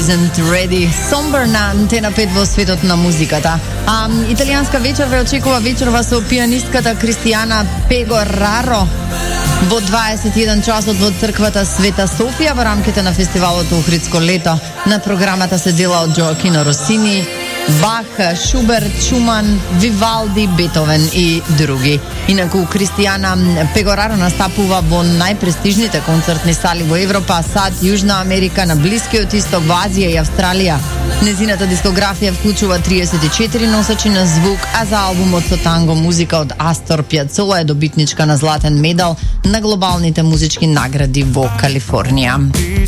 Isn't Ready. Somber на Антена 5 во светот на музиката. Италијанска вечер ве очекува вечерва со пианистката Кристијана Пегораро во 21 часот во црквата Света Софија во рамките на фестивалот Охридско лето. На програмата се дела од Джоакино Росини, Бах, Шуберт, Шуман, Вивалди, Бетовен и други. Инаку Кристијана Пегораро настапува во најпрестижните концертни сали во Европа, САД, Јужна Америка, на Блискиот Исток, во Азија и Австралија. Незината дискографија вклучува 34 носачи на звук, а за албумот со танго музика од Астор Пиацола е добитничка на златен медал на глобалните музички награди во Калифорнија.